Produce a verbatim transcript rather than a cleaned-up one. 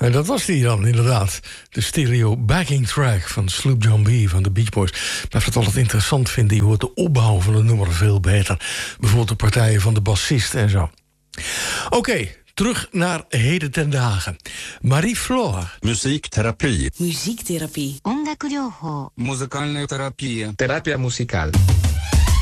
En dat was die dan, inderdaad. De stereo backing track van Sloop John B. van de Beach Boys. Blijft het altijd interessant vinden. Je hoort de opbouw van het nummer veel beter. Bijvoorbeeld de partijen van de bassist en zo. Oké, okay, terug naar heden ten dagen. Marie Floor. Muziektherapie. Muziektherapie. 音楽療法 Muzikальная terapia. Terapia musical.